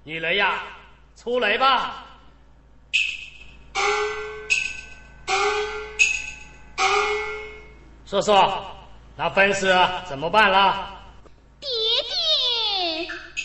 女人呀，出来吧！说说，那婚事怎么办了？